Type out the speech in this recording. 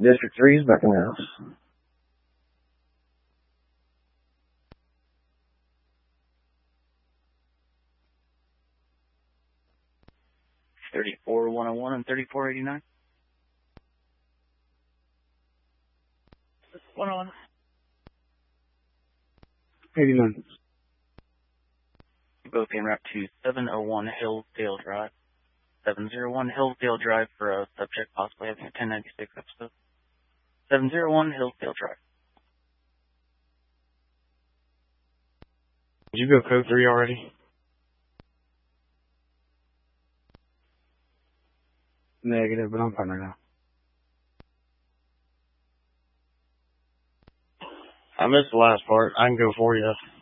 District 3 is back in the house. $34,101 and $34.89. 101. 89. Both en route to 701 Hillsdale Drive. 701 Hillsdale Drive for a subject possibly having a 1096 episode. 701 Hillsdale Drive. Did you go code 3 already? Negative, but I'm fine right now. I missed the last part. I can go for you.